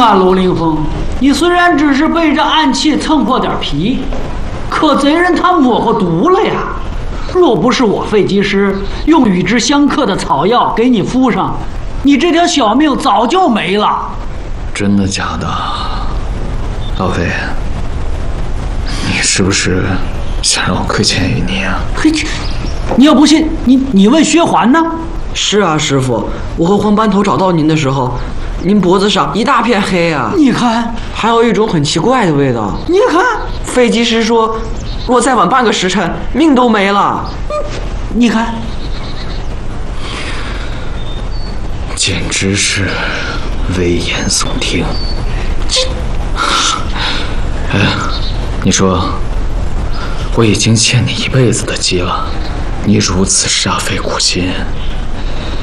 啊，楼凌风，你虽然只是被这暗器蹭破点皮，可贼人他摸过毒了呀！若不是我废技师用与之相克的草药给你敷上，你这条小命早就没了。 真的假的？老费，你是不是想让我亏欠于你啊？ 嘿，你要不信，你问薛环呢？ 是啊，师傅，我和黄斑头找到您的时候，您脖子上一大片黑啊， 你看， 还有一种很奇怪的味道。 你看， 废技师说，若再晚半个时辰，命都没了。 你看， 简直是危言耸听。哎，你说，我已经欠你一辈子的基了，你如此煞费苦心，